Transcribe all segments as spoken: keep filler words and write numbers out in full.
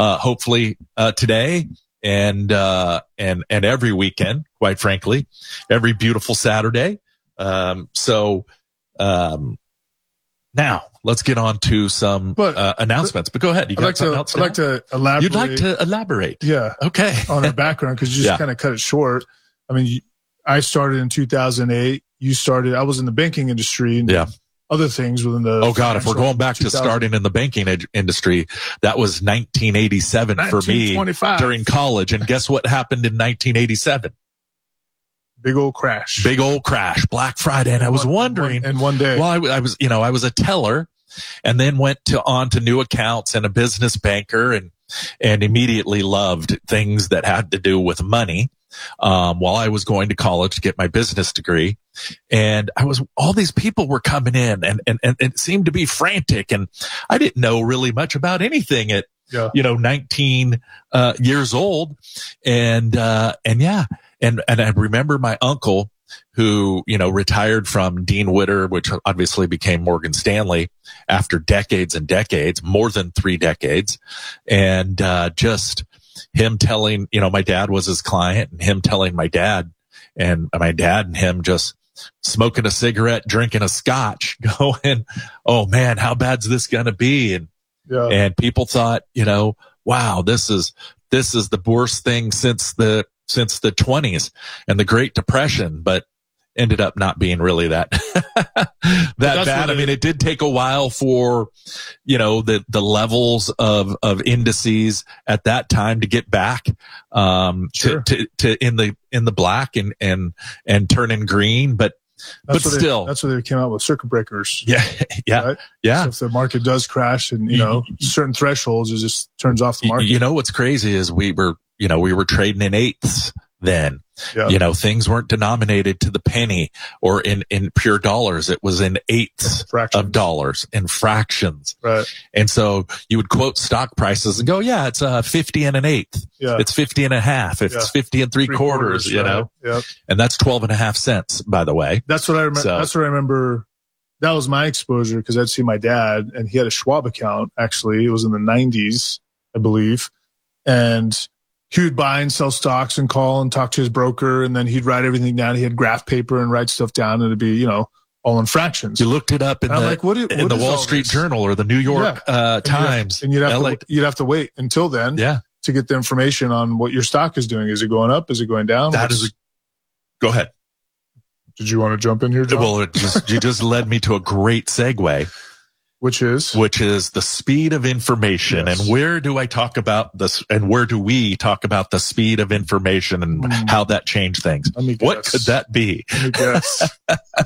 uh, hopefully, uh, today and, uh, and, and every weekend, quite frankly, every beautiful Saturday. Um, so, um, now let's get on to some but, uh, announcements, but go ahead. You got like something to, else? I'd like to elaborate. You'd like to elaborate. Yeah. Okay. On our background, because you just yeah. kind of cut it short. I mean, you, I started in two thousand eight. You started, I was in the banking industry and yeah. other things within the. Oh God, if we're going back to starting in the banking ed- industry, that was nineteen eighty-seven for me during college. And guess what happened in nineteen eighty-seven? Big old crash. Big old crash. Black Friday. And I was wondering. And one day. Well, I, I was, you know, I was a teller and then went to on to new accounts and a business banker and, and immediately loved things that had to do with money. Um, while I was going to college to get my business degree, and I was, all these people were coming in and, and, and it seemed to be frantic. And I didn't know really much about anything at, yeah. you know, nineteen, uh, years old. And, uh, and yeah. And, and I remember my uncle who, you know, retired from Dean Witter, which obviously became Morgan Stanley after decades and decades, more than three decades. And, uh, just him telling, you know, my dad was his client and him telling my dad and my dad and him just smoking a cigarette, drinking a scotch, going, oh man, how bad's this going to be? And, yeah. and people thought, you know, wow, this is, this is the worst thing since the, since the twenties and the Great Depression, but ended up not being really that, that bad. I mean, it did take a while for, you know, the, the levels of, of indices at that time to get back, um, sure. to, to, to in the, in the black and, and, and turning green, but, That's but still, they, that's why they came out with circuit breakers. Yeah. Yeah. Right? Yeah. So if the market does crash and, you know, certain thresholds, it just turns off the market. You know, what's crazy is we were, you know, we were trading in eighths then. Yeah. You know, things weren't denominated to the penny or in, in pure dollars. It was in eighths of dollars in fractions. Right. And so you would quote stock prices and go, yeah, it's uh fifty and an eighth. Yeah. It's fifty and a half. It's yeah. fifty and three, three quarters, quarters, you right. know? Yep. And that's twelve and a half cents, by the way. That's what I remember. So, that's what I remember. That was my exposure because I'd see my dad and he had a Schwab account. Actually, it was in the nineties, I believe. And he would buy and sell stocks and call and talk to his broker, and then he'd write everything down. He had graph paper and write stuff down, and it'd be, you know, all in fractions. You looked it up in the, like, what is, in what the Wall Street this? Journal or the New York yeah. uh, Times. And you'd have, and you'd, have to, you'd have to wait until then yeah. to get the information on what your stock is doing. Is it going up? Is it going down? That What's, is. A, go ahead. Did you want to jump in here, John? Well, it just, you just led me to a great segue. Which is? Which is the speed of information. Yes. And where do I talk about this? And where do we talk about the speed of information and mm. how that changed things? What could that be? Let me guess.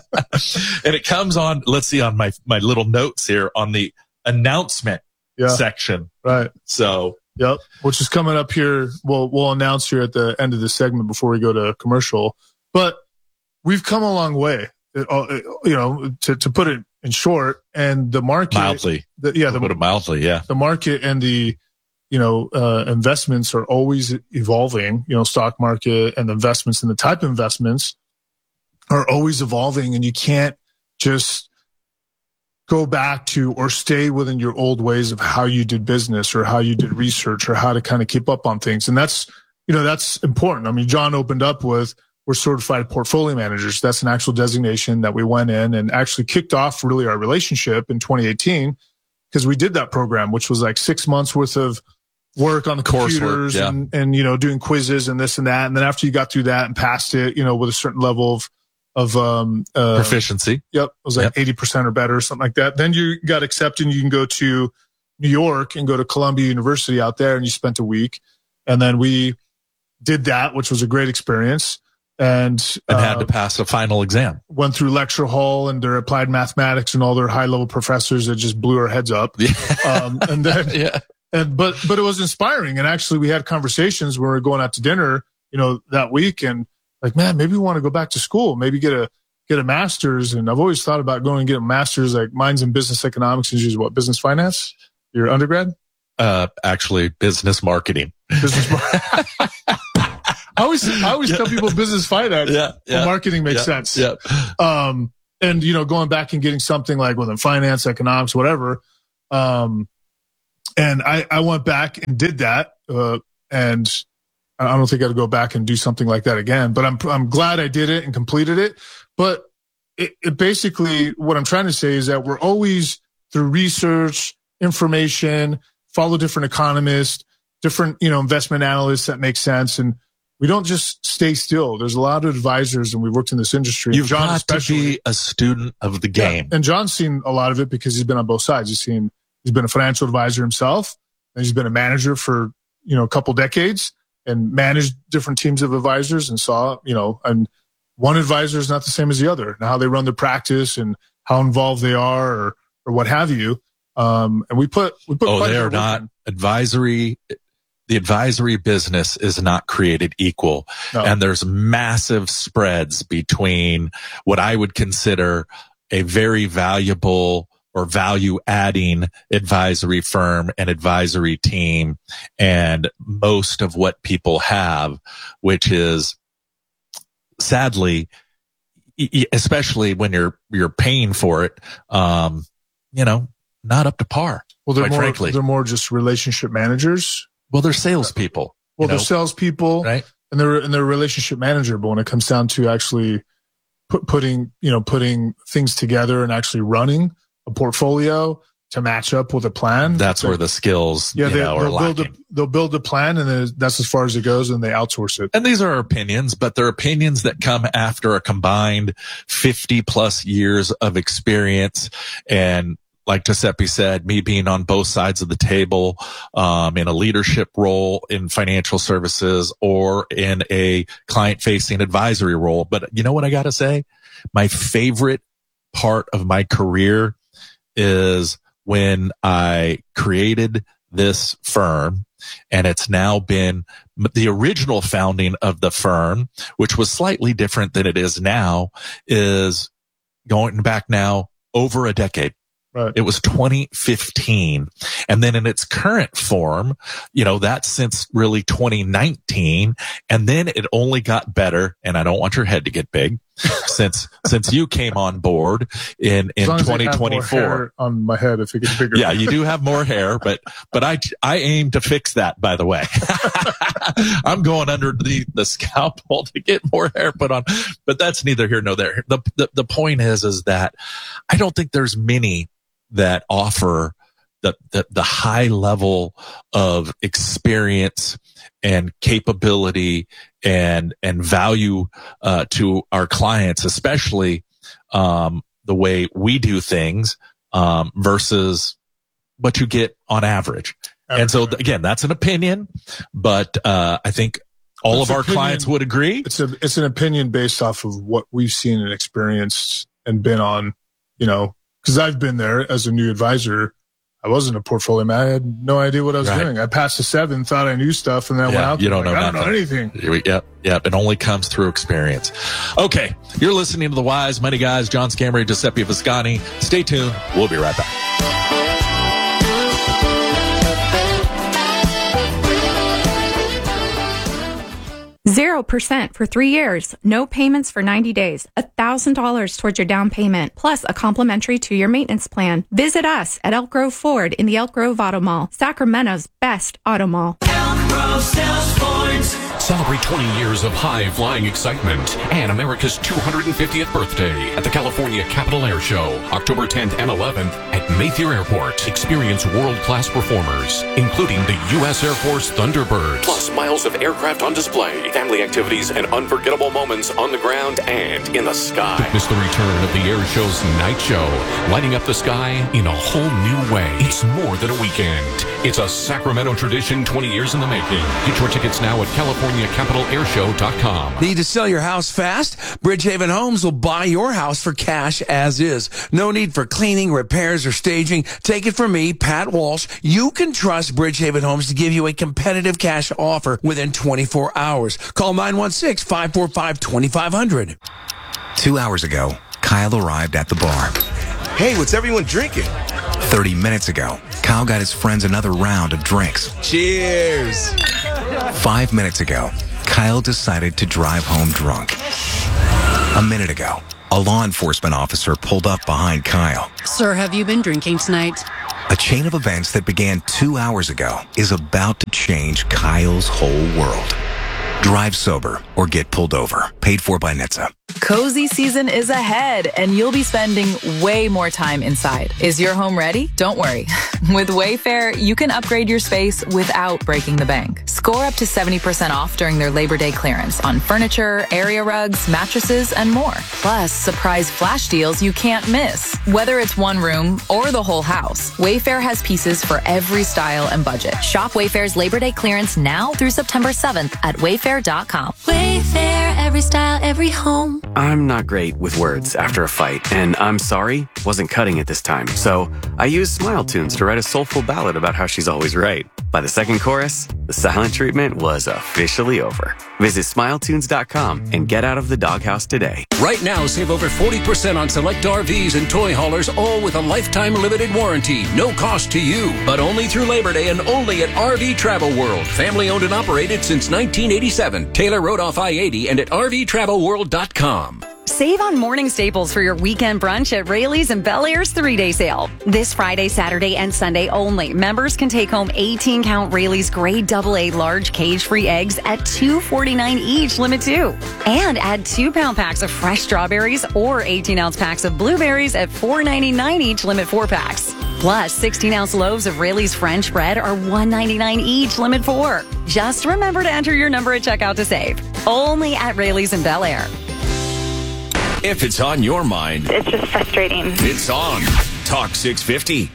And it comes on, let's see on my, my little notes here on the announcement yeah. section. Right. So. Yep. Which is coming up here. We'll, we'll announce here at the end of the segment before we go to commercial. But we've come a long way, it, you know, to, to put it in short, and the market mildly, the, yeah, the, put it mildly, yeah. The market and the, you know, uh, investments are always evolving. You know, stock market and the investments and the type of investments are always evolving, and you can't just go back to or stay within your old ways of how you did business or how you did research or how to kind of keep up on things. And that's, you know, that's important. I mean, John opened up with, we're certified portfolio managers. That's an actual designation that we went in and actually kicked off really our relationship in twenty eighteen because we did that program, which was like six months worth of work on the computers yeah. and, and, you know, doing quizzes and this and that. And then after you got through that and passed it, you know, with a certain level of, of, um, uh, proficiency. Yep. It was like yep. eighty percent or better or something like that. Then you got accepted and you can go to New York and go to Columbia University out there and you spent a week. And then we did that, which was a great experience. And, and uh, had to pass a final exam. Went through lecture hall and their applied mathematics and all their high level professors that just blew our heads up. Yeah. Um, and then, yeah. and, but, but it was inspiring. And actually we had conversations when we were going out to dinner, you know, that week and like, man, maybe we want to go back to school, maybe get a, get a master's. And I've always thought about going and getting a master's, like mine's in business economics and usually what, business finance, your undergrad? Uh, actually business marketing. Business marketing. I always, I always yeah. tell people business finance. Yeah, yeah, marketing makes yeah, sense. Yeah. Um, and you know, going back and getting something like within finance, economics, whatever, um, and I, I went back and did that. Uh, and I don't think I'd go back and do something like that again, but I'm, I'm glad I did it and completed it. But it, it basically, what I'm trying to say is that we're always through research, information, follow different economists, different, you know, investment analysts that make sense. And we don't just stay still. There's a lot of advisors, and we worked in this industry. You've John got to be a student of the game. Yeah, and John's seen a lot of it because he's been on both sides. He's seen, he's been a financial advisor himself, and he's been a manager for, you know, a couple decades and managed different teams of advisors and saw, you know, and one advisor is not the same as the other, and how they run their practice and how involved they are, or, or what have you. Um, and we put, we put, oh, they are not in. advisory. The advisory business is not created equal. No. And there's massive spreads between what I would consider a very valuable or value adding advisory firm and advisory team and most of what people have, which is sadly, especially when you're, you're paying for it, um, you know, not up to par. Well, they're quite more, frankly. they're more just relationship managers. Well, they're salespeople. Well, you know? they're salespeople, right? And they're and they're a relationship manager. But when it comes down to actually put, putting, you know, putting things together and actually running a portfolio to match up with a plan, that's where the skills, yeah, you they, know, are they'll lacking. build a, they'll build a plan, and then that's as far as it goes, and they outsource it. And these are opinions, but they're opinions that come after a combined fifty plus years of experience. And like Giuseppe said, me being on both sides of the table, um, in a leadership role in financial services or in a client facing advisory role. But you know what I got to say? My favorite part of my career is when I created this firm, and it's now been the original founding of the firm, which was slightly different than it is now, is going back now over a decade. Right. It was twenty fifteen. And then in its current form, you know, that's since really twenty nineteen. And then it only got better. And I don't want your head to get big since, since you came on board in, in twenty twenty-four. On my head, if it gets bigger. Yeah, you do have more hair, but, but I, I aim to fix that, by the way. I'm going under the, the scalpel to get more hair put on, but that's neither here nor there. The, the, the point is, is that I don't think there's many that offer the, the, the high level of experience and capability and, and value, uh, to our clients, especially, um, the way we do things, um, versus what you get on average. average. And so again, that's an opinion, but, uh, I think all it's of our opinion, clients would agree. It's a, it's an opinion based off of what we've seen and experienced and been on, you know, because I've been there as a new advisor. I wasn't a portfolio man. I had no idea what I was right. doing. I passed a seven, thought I knew stuff, and then yeah, went out. You don't like, know I don't nothing. know anything. Yep, yep. It only comes through experience. Okay, you're listening to the Wise Money Guys, John Scammery, Giuseppe Viscani. Stay tuned. We'll be right back. Zero percent for three years. No payments for ninety days. A thousand dollars towards your down payment, plus a complimentary two-year maintenance plan. Visit us at Elk Grove Ford in the Elk Grove Auto Mall, Sacramento's best auto mall. Elk Grove Sales Points. Celebrate twenty years of high-flying excitement and America's two hundred fiftieth birthday at the California Capital Air Show, October tenth and eleventh at Mayfair Airport. Experience world-class performers, including the U S Air Force Thunderbirds, plus miles of aircraft on display, family activities, and unforgettable moments on the ground and in the sky. Don't miss the return of the air show's night show, lighting up the sky in a whole new way. It's more than a weekend. It's a Sacramento tradition twenty years in the making. Get your tickets now at California Capital Air Show dot com. Need to sell your house fast? Bridgehaven Homes will buy your house for cash as is. No need for cleaning, repairs, or staging. Take it from me, Pat Walsh. You can trust Bridgehaven Homes to give you a competitive cash offer within twenty-four hours. Call nine one six, five four five, two five zero zero. Two hours ago, Kyle arrived at the bar. Hey, what's everyone drinking? thirty minutes ago, Kyle got his friends another round of drinks. Cheers! Five minutes ago, Kyle decided to drive home drunk. A minute ago, a law enforcement officer pulled up behind Kyle. Sir, have you been drinking tonight? A chain of events that began two hours ago is about to change Kyle's whole world. Drive sober or get pulled over. Paid for by N H T S A. Cozy season is ahead, and you'll be spending way more time inside. Is your home ready? Don't worry. With Wayfair, you can upgrade your space without breaking the bank. Score up to seventy percent off during their Labor Day clearance on furniture, area rugs, mattresses, and more. Plus, surprise flash deals you can't miss. Whether it's one room or the whole house, Wayfair has pieces for every style and budget. Shop Wayfair's Labor Day clearance now through September seventh at wayfair dot com. Wayfair, every style, every home. I'm not great with words after a fight, and I'm sorry wasn't cutting it this time. So I used Smile Tunes to write a soulful ballad about how she's always right. By the second chorus, the silent treatment was officially over. Visit smile tunes dot com and get out of the doghouse today. Right now, save over forty percent on select R Vs and toy haulers, all with a lifetime limited warranty. No cost to you, but only through Labor Day and only at R V Travel World. Family owned and operated since nineteen eighty-seven. Taylor Road off I eighty and at r v travel world dot com. Save on morning staples for your weekend brunch at Rayleigh's and Bel Air's three-day sale. This Friday, Saturday, and Sunday only. Members can take home eighteen-count Rayleigh's grade double A large cage-free eggs at two forty-nine each, limit two. And add two-pound packs of fresh strawberries or eighteen-ounce packs of blueberries at four ninety-nine each, limit four packs. Plus, sixteen-ounce loaves of Rayleigh's French bread are one ninety-nine each, limit four. Just remember to enter your number at checkout to save. Only at Rayleigh's and Bel Air. If it's on your mind, it's just frustrating. It's on Talk six fifty.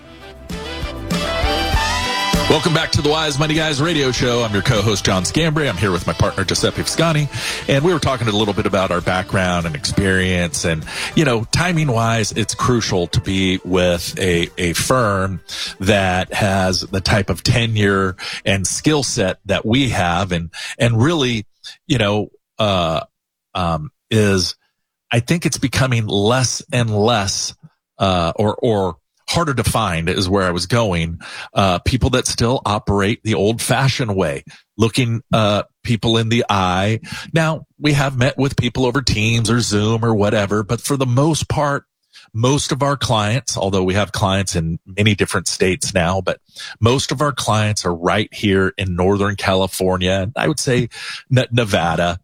Welcome back to the Wise Money Guys radio show. I'm your co-host, John Scambray. I'm here with my partner, Giuseppe Fiscani. And we were talking a little bit about our background and experience. And, you know, timing-wise, it's crucial to be with a, a firm that has the type of tenure and skill set that we have. And, and really, you know, uh, um, is... I think it's becoming less and less, uh, or, or harder to find is where I was going. Uh, people that still operate the old fashioned way, looking, uh, people in the eye. Now we have met with people over Teams or Zoom or whatever, but for the most part, most of our clients, although we have clients in many different states now, but most of our clients are right here in Northern California. I would say Nevada.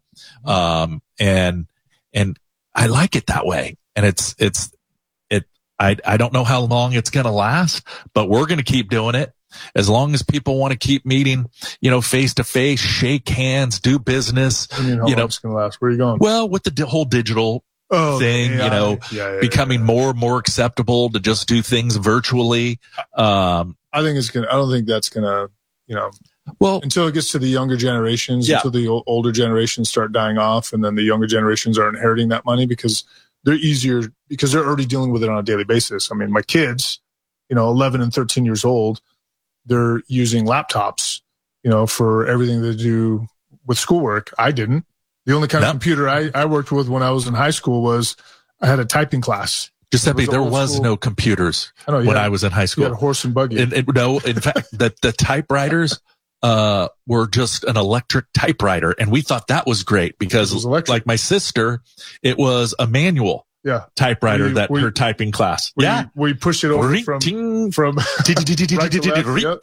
Um, and, and, I like it that way. And it's, it's, it, I, I don't know how long it's going to last, but we're going to keep doing it as long as people want to keep meeting, you know, face to face, shake hands, do business. I mean, how you know, long it's going to last? Where are you going? Well, with the di- whole digital oh, thing, yeah, you know, yeah, yeah, becoming yeah. more and more acceptable to just do things virtually. Um, I think it's going to, I don't think that's going to, you know, well, until it gets to the younger generations, yeah. until the o- older generations start dying off, and then the younger generations are inheriting that money because they're easier, because they're already dealing with it on a daily basis. I mean, my kids, you know, eleven and thirteen years old, they're using laptops, you know, for everything they do with schoolwork. I didn't. The only kind no. of computer I, I worked with when I was in high school was I had a typing class. Giuseppe, was there was school. no computers I know, when had, I was in high school. You had a horse and buggy. And, and, no, in fact, the, the typewriters, uh, were just an electric typewriter. And we thought that was great because was like my sister, it was a manual yeah. typewriter we, that we, her typing class. We, yeah. We pushed it over ring, from, ting, from right to left.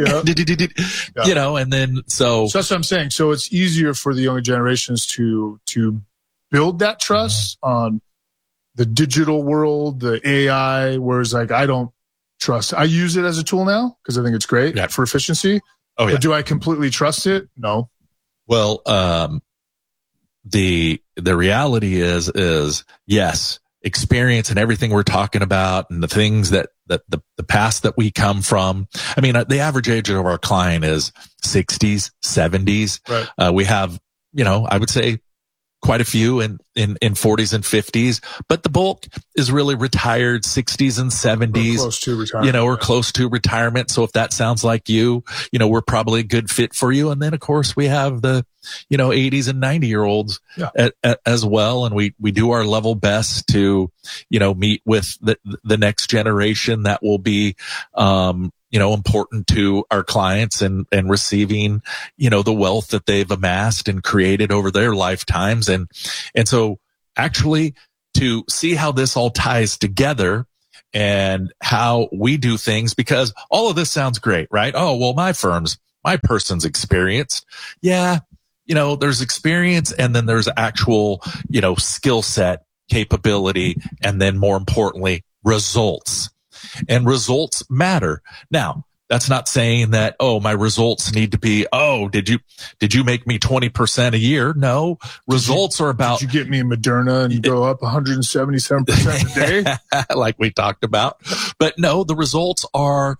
Yep. You know, and then so. So that's what I'm saying. So it's easier for the younger generations to, to build that trust mm-hmm. on the digital world, the A I, whereas like I don't trust. I use it as a tool now because I think it's great yeah. for efficiency. Oh, yeah. But do I completely trust it? No. Well, um, the, the reality is, is yes, experience and everything we're talking about and the things that, that the, the past that we come from. I mean, the average age of our client is sixties, seventies. Right. Uh, we have, you know, I would say quite a few in, in, in forties and fifties, but the bulk is really retired sixties and seventies. We're close to retirement. You know, we're close to retirement. So if that sounds like you, you know, we're probably a good fit for you. And then of course we have the, you know, eighties and ninety year olds yeah. at, at, as well. And we, we do our level best to, you know, meet with the, the next generation that will be, um, you know, important to our clients and, and receiving, you know, the wealth that they've amassed and created over their lifetimes. And, and so actually to see how this all ties together and how we do things, because all of this sounds great, right? Oh, well, my firm's, my person's experienced. Yeah. You know, there's experience, and then there's actual, you know, skill set, capability, and then more importantly, results. And results matter. Now, that's not saying that, oh, my results need to be, oh, did you, did you make me twenty percent a year? No, results you, are about. Did you get me in Moderna and go up one hundred seventy-seven percent a day? Like we talked about. But no, the results are,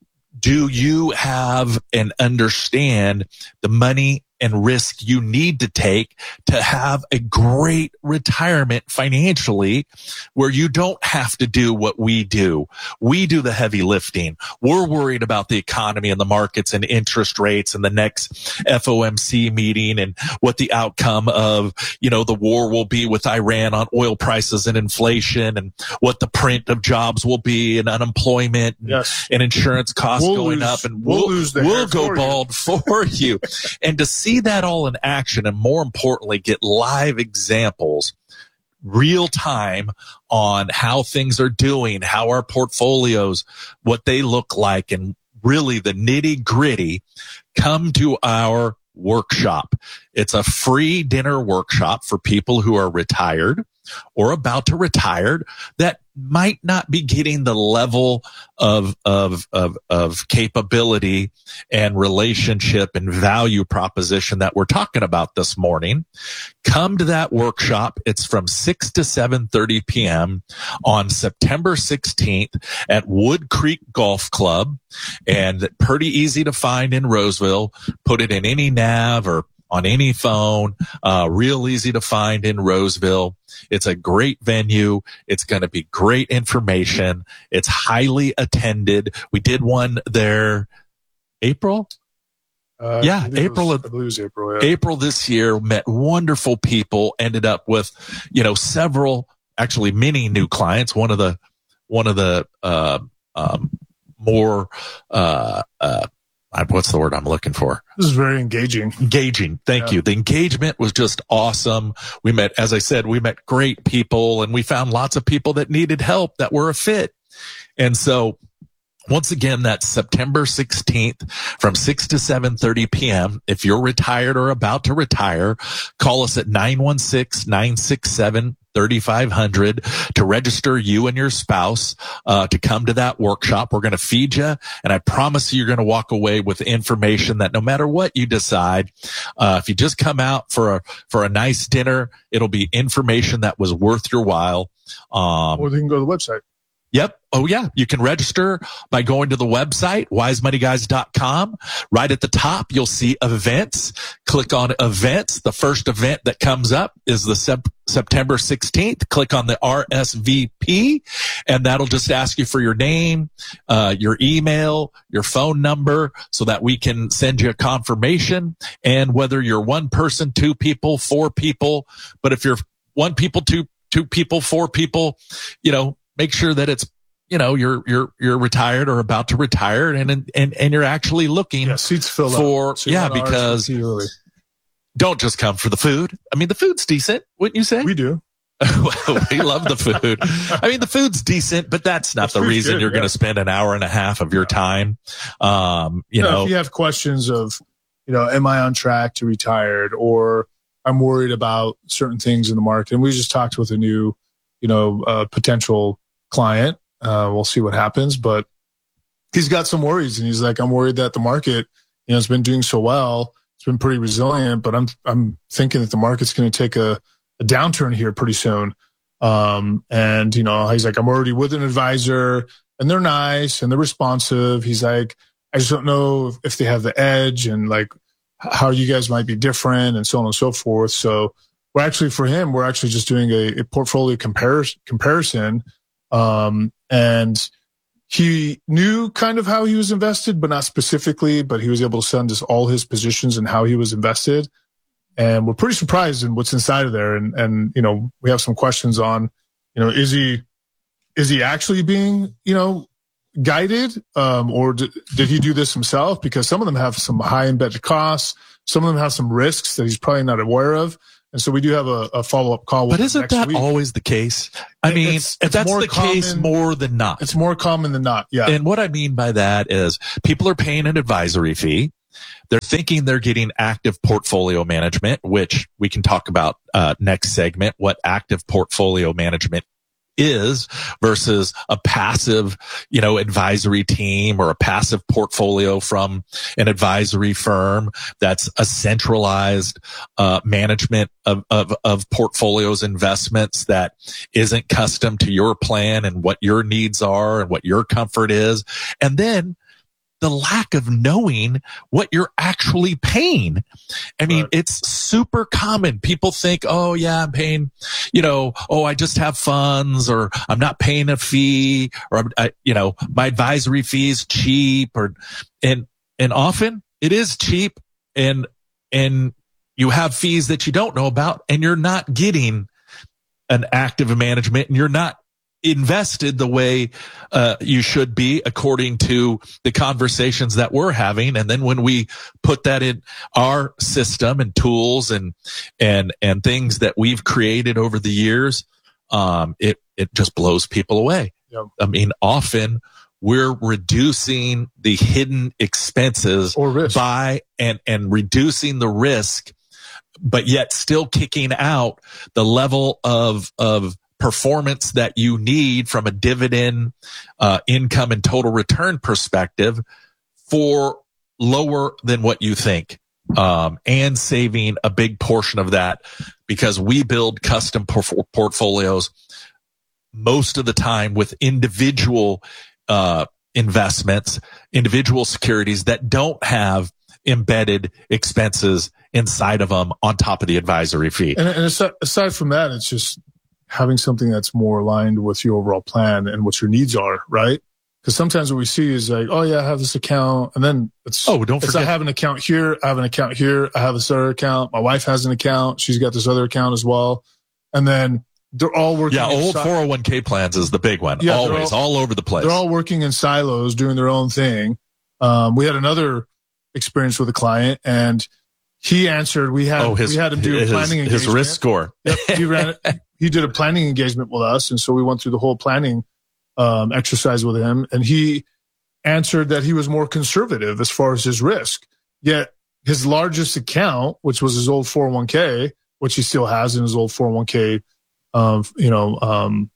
do you have and understand the money and risk you need to take to have a great retirement financially, where you don't have to do what we do. We do the heavy lifting. We're worried about the economy and the markets and interest rates and the next F O M C meeting and what the outcome of, you know, the war will be with Iran on oil prices and inflation, and what the print of jobs will be, and unemployment and, yes. and insurance costs we'll going lose, up, and we'll, we'll, lose the we'll go for bald you. for you. And to see that all in action, and more importantly, get live examples real time on how things are doing, how our portfolios, what they look like, and really the nitty gritty, come to our workshop. It's a free dinner workshop for people who are retired or about to retire that might not be getting the level of, of, of, of capability and relationship and value proposition that we're talking about this morning. Come to that workshop. It's from six to seven thirty p.m. on September sixteenth at Wood Creek Golf Club, and pretty easy to find in Roseville. Put it in any nav or on any phone, uh, real easy to find in Roseville. It's a great venue. It's going to be great information. It's highly attended. We did one there April. Uh, yeah, April. Was, I believe it was April. Yeah. April this year. Met wonderful people. Ended up with, you know, several, actually many new clients. One of the, one of the, uh, um, more, uh, uh, what's the word I'm looking for? This is very engaging. Engaging. Thank yeah. you. The engagement was just awesome. We met, as I said, we met great people, and we found lots of people that needed help that were a fit. And so once again, that's September sixteenth from six to seven thirty p.m. If you're retired or about to retire, call us at nine one six, nine six seven, thirty-five hundred to register you and your spouse uh to come to that workshop. We're going to feed you, and I promise you you're going to walk away with information that no matter what you decide, uh if you just come out for a for a nice dinner, it'll be information that was worth your while. Um or they can go to the website. Yep. Oh, yeah. You can register by going to the website, wise money guys dot com. Right at the top, you'll see events. Click on events. The first event that comes up is the sep- September sixteenth. Click on the R S V P, and that'll just ask you for your name, uh, your email, your phone number, so that we can send you a confirmation. And whether you're one person, two people, four people, but if you're one people, two, two people, four people, you know, make sure that it's, you know, you're, you're, you're retired or about to retire, and, and, and you're actually looking yeah, seats fill for, up. So yeah, because don't just come for the food. I mean, the food's decent, wouldn't you say? We do. We love the food. I mean, the food's decent, but that's not the reason good, you're yeah. going to spend an hour and a half of your time. Um, you no, know, if you have questions of, you know, am I on track to retired, or I'm worried about certain things in the market. And we just talked with a new, you know, uh, potential client. Uh, we'll see what happens, but he's got some worries, and he's like, I'm worried that the market, you know, has been doing so well. It's been pretty resilient, but I'm, I'm thinking that the market's going to take a, a downturn here pretty soon. Um, and, you know, he's like, I'm already with an advisor, and they're nice and they're responsive. He's like, I just don't know if they have the edge, and like how you guys might be different, and so on and so forth. So we're actually, for him, we're actually just doing a, a portfolio compar- comparison. Um, and he knew kind of how he was invested, but not specifically, but he was able to send us all his positions and how he was invested. And we're pretty surprised in what's inside of there. And, and, you know, we have some questions on, you know, is he, is he actually being, you know, guided? Um, or did, did he do this himself? Because some of them have some high embedded costs. Some of them have some risks that he's probably not aware of. And so we do have a, a follow-up call with But isn't next that week. always the case? I mean, It's- it's that's more the case common- more than not. It's more common than not. Yeah. And what I mean by that is people are paying an advisory fee. They're thinking they're getting active portfolio management, which we can talk about uh, next segment, what active portfolio management is versus a passive, you know, advisory team or a passive portfolio from an advisory firm that's a centralized uh, management of, of, of portfolios, investments that isn't custom to your plan and what your needs are and what your comfort is. And then the lack of knowing what you're actually paying. I mean, right. It's super common. People think, oh yeah, I'm paying, you know, oh, I just have funds, or I'm not paying a fee, or I'm, I, you know, my advisory fee is cheap, or, and, and often it is cheap, and, and you have fees that you don't know about, and you're not getting an active management, and you're not invested the way uh, you should be according to the conversations that we're having. And then when we put that in our system and tools and and and things that we've created over the years, um, it it just blows people away. Yep. I mean, often we're reducing the hidden expenses or risk by and and reducing the risk, but yet still kicking out the level of of performance that you need from a dividend, uh, income and total return perspective for lower than what you think, um, and saving a big portion of that because we build custom por- portfolios most of the time with individual, uh, investments, individual securities that don't have embedded expenses inside of them on top of the advisory fee. And, and aside, aside from that, it's just having something that's more aligned with your overall plan and what your needs are, right? Because sometimes what we see is like, oh yeah, I have this account, and then it's oh, don't it's forget, I have an account here, I have an account here, I have this other account, my wife has an account, she's got this other account as well, and then they're all working. Yeah, old si- four oh one k plans is the big one. Yeah, always, all, all over the place. They're all working in silos, doing their own thing. Um, we had another experience with a client, and he answered. We had oh, his, we had him do his, a planning his engagement. risk score. Yep, he ran it. He did a planning engagement with us, and so we went through the whole planning um, exercise with him, and he answered that he was more conservative as far as his risk. Yet his largest account, which was his old four oh one k, which he still has in his old four oh one k, um, you know, um,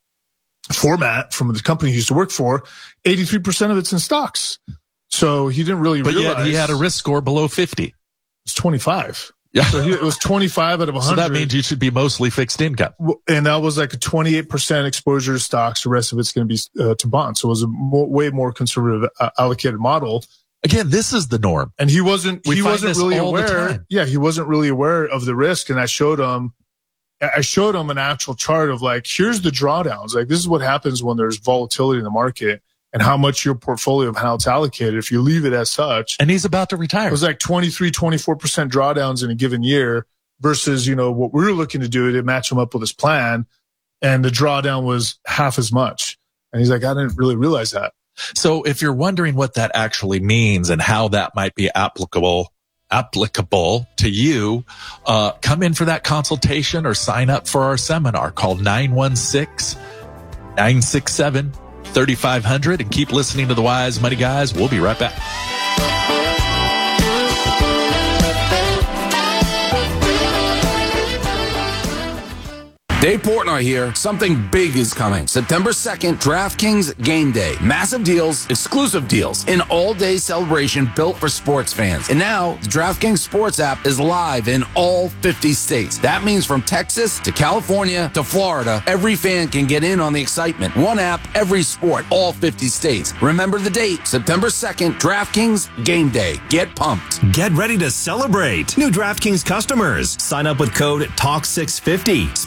format from the company he used to work for, eighty-three percent of it's in stocks. So he didn't really but realize. But yet he had a risk score below fifty. It's twenty-five. Yeah. So he, it was twenty-five out of one hundred. So that means you should be mostly fixed income. And that was like a twenty-eight percent exposure to stocks. The rest of it's going to be uh, to bonds. So it was a more, way more conservative uh, allocated model. Again, this is the norm. And he wasn't, we he wasn't really aware. time. Yeah. He wasn't really aware of the risk. And I showed him, I showed him an actual chart of like, here's the drawdowns. Like this is what happens when there's volatility in the market, and how much your portfolio of how it's allocated. If you leave it as such. And he's about to retire. It was like twenty-three, twenty-four percent drawdowns in a given year versus, you know, what we were looking to do to match him up with his plan. And the drawdown was half as much. And he's like, I didn't really realize that. So if you're wondering what that actually means and how that might be applicable, applicable to you, uh, come in for that consultation or sign up for our seminar called nine one six, nine six seven, thirty-five hundred, and keep listening to the Wise Money Guys. We'll be right back. Dave Portnoy here. Something big is coming. September second, DraftKings Game Day. Massive deals, exclusive deals, an all-day celebration built for sports fans. And now, the DraftKings Sports app is live in all fifty states. That means from Texas to California to Florida, every fan can get in on the excitement. One app, every sport, all fifty states. Remember the date, September second, DraftKings Game Day. Get pumped. Get ready to celebrate. New DraftKings customers. Sign up with code Talk six fifty. Spend five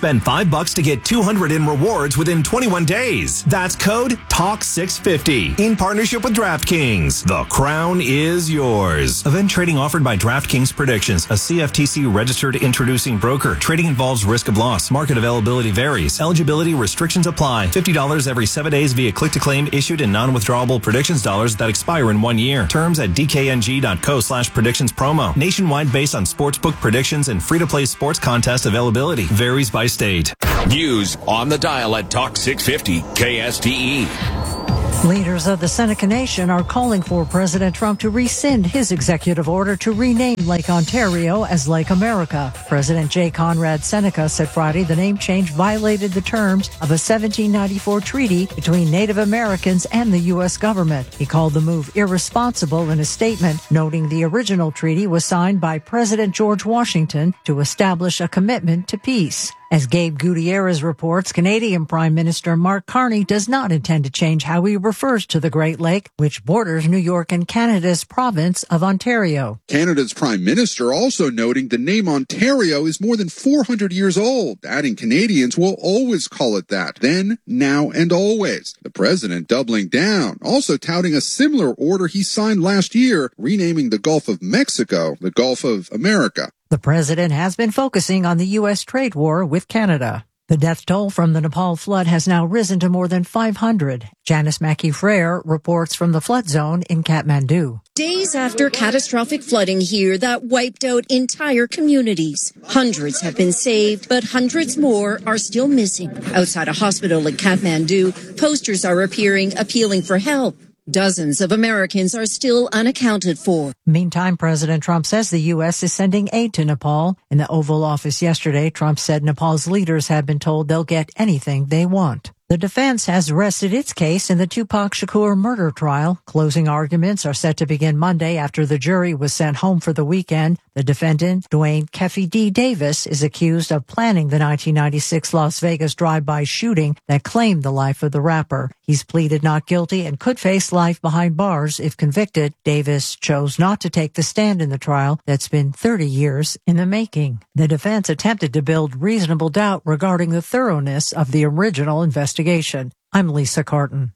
five bucks to get two hundred in rewards within twenty-one days. That's code Talk six fifty in partnership with DraftKings. The crown is yours. Event trading offered by DraftKings Predictions, a C F T C registered introducing broker. Trading involves risk of loss. Market availability varies. Eligibility restrictions apply. fifty dollars every seven days via click-to-claim issued in non-withdrawable predictions dollars that expire in one year. Terms at dkng.co slash predictions promo. Nationwide based on sportsbook predictions and free-to-play sports contest availability. Varies by state. News on the dial at Talk six fifty K S T E. Leaders of the Seneca Nation are calling for President Trump to rescind his executive order to rename Lake Ontario as Lake America. President J. Conrad Seneca said Friday the name change violated the terms of a seventeen ninety-four treaty between Native Americans and the U S government. He called the move irresponsible in a statement, noting the original treaty was signed by President George Washington to establish a commitment to peace. As Gabe Gutierrez reports, Canadian Prime Minister Mark Carney does not intend to change how he refers to the Great Lake, which borders New York and Canada's province of Ontario. Canada's Prime Minister also noting the name Ontario is more than four hundred years old, adding Canadians will always call it that, then, now, and always. The president doubling down, also touting a similar order he signed last year, renaming the Gulf of Mexico the Gulf of America. The president has been focusing on the U S trade war with Canada. The death toll from the Nepal flood has now risen to more than five hundred. Janice Mackey-Frere reports from the flood zone in Kathmandu. Days after catastrophic flooding here that wiped out entire communities. Hundreds have been saved, but hundreds more are still missing. Outside a hospital in Kathmandu, posters are appearing appealing for help. Dozens of Americans are still unaccounted for. Meantime, President Trump says the U S is sending aid to Nepal. In the Oval Office yesterday, Trump said Nepal's leaders have been told they'll get anything they want. The defense has rested its case in the Tupac Shakur murder trial. Closing arguments are set to begin Monday after the jury was sent home for the weekend. The defendant, Dwayne Keffe D. Davis, is accused of planning the nineteen ninety-six Las Vegas drive-by shooting that claimed the life of the rapper. He's pleaded not guilty and could face life behind bars if convicted. Davis chose not to take the stand in the trial that's been thirty years in the making. The defense attempted to build reasonable doubt regarding the thoroughness of the original investigation. I'm Lisa Carton.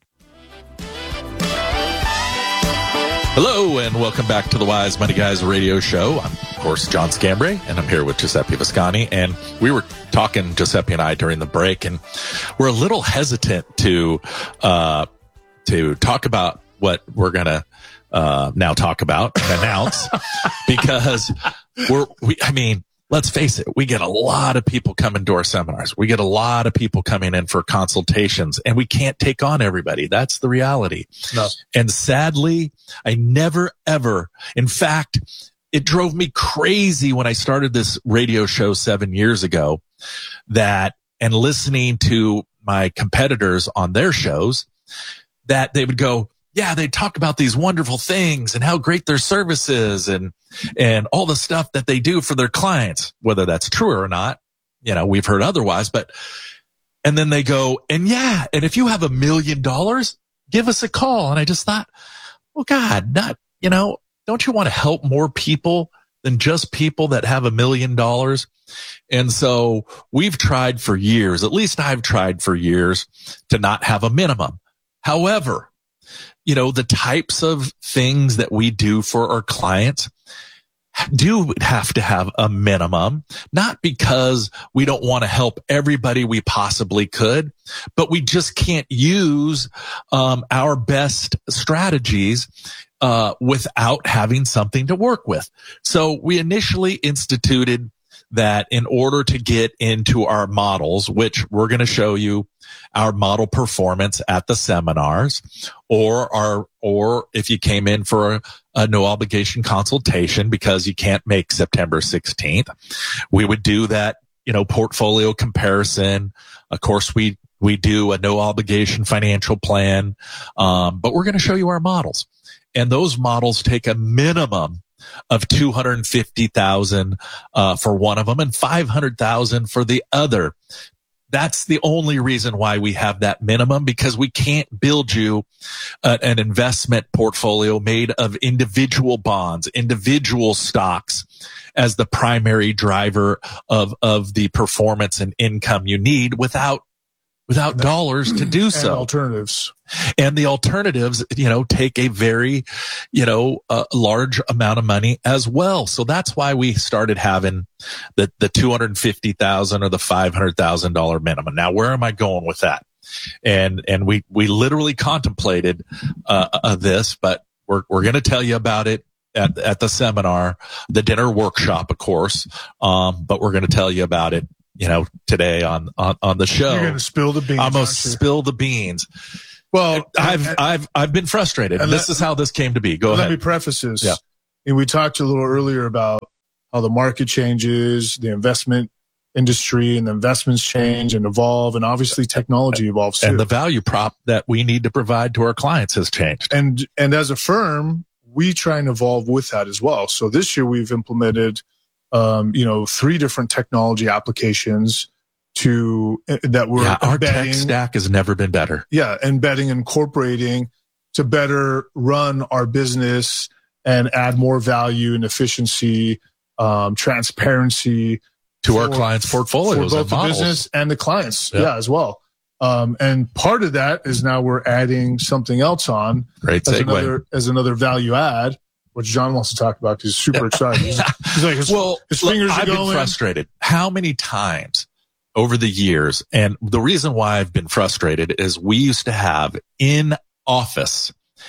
Hello, and welcome back to the Wise Money Guys radio show. I'm, of course, John Scambray, and I'm here with Giuseppe Viscani. And we were talking, Giuseppe and I, during the break, and we're a little hesitant to uh, to talk about what we're going to uh, now talk about and announce because we're, we, I mean, let's face it, we get a lot of people coming to our seminars. We get a lot of people coming in for consultations, and we can't take on everybody. That's the reality. No. And sadly, I never, ever, in fact, it drove me crazy when I started this radio show seven years ago that, and listening to my competitors on their shows, that they would go, yeah, they talk about these wonderful things and how great their service is and, and all the stuff that they do for their clients, whether that's true or not. You know, we've heard otherwise, but, and then they go, and yeah, and if you have a million dollars, give us a call. And I just thought, well, God, not, you know, don't you want to help more people than just people that have a million dollars? And so we've tried for years, at least I've tried for years, to not have a minimum. However, you know, the types of things that we do for our clients do have to have a minimum, not because we don't want to help everybody we possibly could, but we just can't use um, our best strategies uh, without having something to work with. So we initially instituted that in order to get into our models, which we're going to show you our model performance at the seminars, or our, or if you came in for a, a no obligation consultation because you can't make September sixteenth, we would do that, you know, portfolio comparison. Of course, we, we do a no obligation financial plan. Um, but we're going to show you our models, and those models take a minimum of two hundred fifty thousand uh, for one of them and five hundred thousand for the other. That's the only reason why we have that minimum, because we can't build you uh, an investment portfolio made of individual bonds, individual stocks, as the primary driver of, of the performance and income you need without, without dollars to do so. And alternatives. And the alternatives, you know, take a very, you know, uh, large amount of money as well. So that's why we started having the, the two hundred fifty thousand dollars or the five hundred thousand dollars minimum. Now, where am I going with that? And, and we, we literally contemplated, uh, uh this, but we're, we're going to tell you about it at, at the seminar, the dinner workshop, of course. Um, but we're going to tell you about it, you know, today on, on, on the show. You're going to spill the beans. I'm going to spill the beans. Well, I've, and, I've, I've been frustrated. And this let, is how this came to be. Go let ahead. Let me preface this. Yeah. And we talked a little earlier about how the market changes, the investment industry and the investments change and evolve. And obviously technology evolves too. And the value prop that we need to provide to our clients has changed. And, and as a firm, we try and evolve with that as well. So this year we've implemented, um, you know, three different technology applications to uh, that we're yeah, our embedding. Tech stack has never been better. Yeah, embedding, incorporating to better run our business and add more value and efficiency, um, transparency to for, our clients' portfolios, for both and the models. business and the clients. Yeah. Yeah, as well. Um, and part of that is now we're adding something else on Great as segue. another as another value add, which John wants to talk about because he's super excited. He's, he's like, his, well, his look, fingers I've are going. been frustrated. How many times over the years, and the reason why I've been frustrated is we used to have in office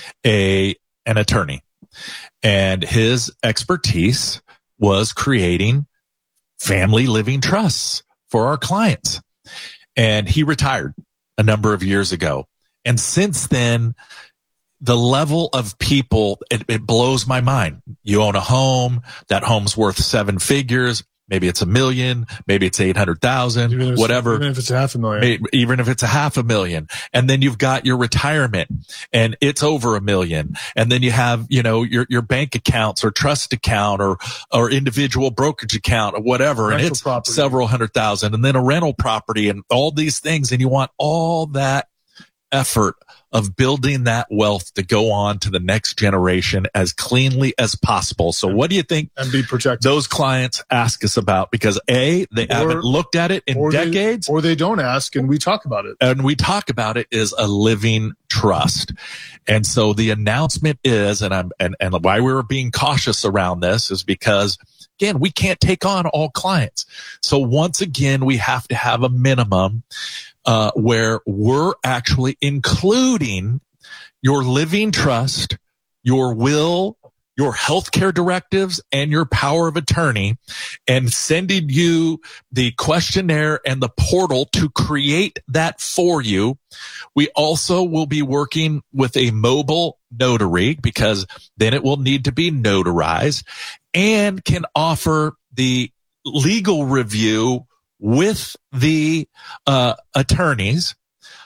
a an attorney, and his expertise was creating family living trusts for our clients. And he retired a number of years ago. And since then, the level of people, it, it blows my mind. You own a home, that home's worth seven figures. Maybe it's a million, maybe it's eight hundred thousand, whatever. Even if it's a half a million. Even if it's a half a million. And then you've got your retirement and it's over a million. And then you have, you know, your, your bank accounts or trust account or, or individual brokerage account or whatever. Rental and it's property. several hundred thousand, and then a rental property and all these things. And you want all that effort of building that wealth to go on to the next generation as cleanly as possible. So what do you think and be protected. Those clients ask us about? Because A, they Or- haven't looked at it in or they- decades. or they don't ask, and we talk about it. And we talk about it is a living trust. And so the announcement is, and I'm, and, and why we were being cautious around this is because again, we can't take on all clients. So once again, we have to have a minimum Uh, where we're actually including your living trust, your will, your healthcare directives, and your power of attorney, and sending you the questionnaire and the portal to create that for you. We also will be working with a mobile notary because then it will need to be notarized, and can offer the legal review with the uh attorneys,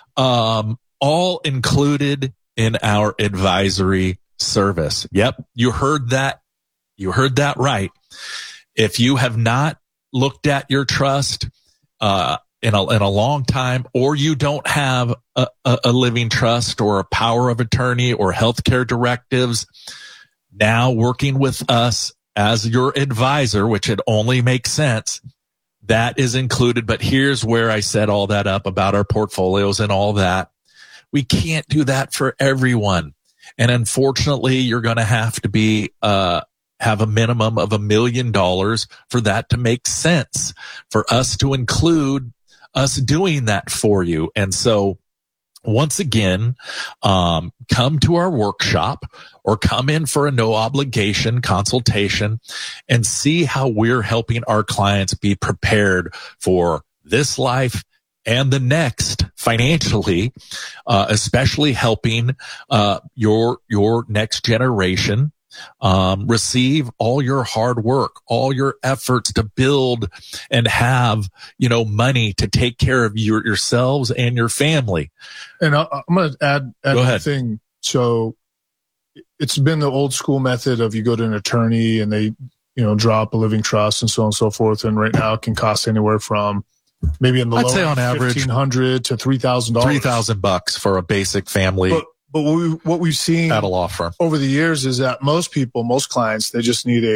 um, all included in our advisory service. Yep, you heard that. You heard that right. If you have not looked at your trust uh in a in a long time, or you don't have a, a, a living trust or a power of attorney or healthcare directives, now working with us as your advisor, which it only makes sense, that is included. But here's where I set all that up about our portfolios and all that. We can't do that for everyone. And unfortunately, you're going to have to be, uh, have a minimum of a million dollars for that to make sense, for us to include us doing that for you. And so once again, um, come to our workshop or come in for a no obligation consultation and see how we're helping our clients be prepared for this life and the next financially, uh, especially helping, uh, your, your next generation, um, receive all your hard work, all your efforts to build and have, you know, money to take care of your, yourselves and your family. And I, I'm going to add, add Go one ahead. thing. So it's been the old school method of you go to an attorney and they, you know, drop a living trust and so on and so forth. And right now it can cost anywhere from maybe in the I'd low say on average fifteen hundred to three thousand dollars. three thousand bucks for a basic family But, but what, we, what we've seen at a law firm. over the years is that most people, most clients, they just need a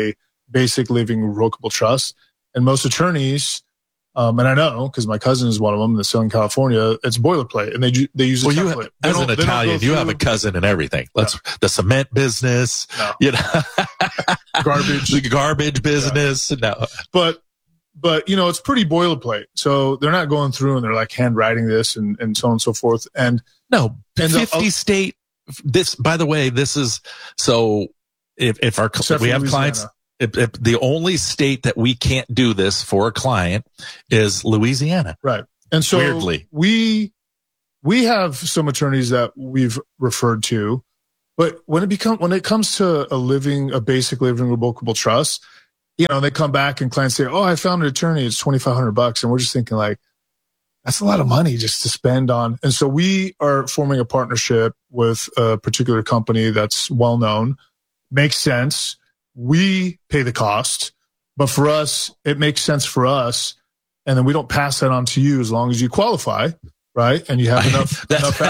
basic living revocable trust. And most attorneys, um, and I know because my cousin is one of them in Southern California, it's boilerplate, and they they use a well, template. You, as an Italian, you have a cousin in everything. Let's no. the cement business, no. you know, garbage, the garbage business. Yeah. No, but but you know, it's pretty boilerplate. So they're not going through and they're like handwriting this and and so on and so forth. And no, and fifty the, state. This, by the way, this is so. If if our if we have Louisiana. clients. If, if the only state that we can't do this for a client is Louisiana. Right. And so weirdly, we, we have some attorneys that we've referred to, but when it become, when it comes to a living, a basic living revocable trust, you know, they come back and clients say, oh, I found an attorney. It's twenty-five hundred bucks. And we're just thinking like, that's a lot of money just to spend on. And so we are forming a partnership with a particular company that's well known, makes sense. We pay the cost, but for us, it makes sense for us. And then we don't pass that on to you as long as you qualify, right? And you have enough, enough,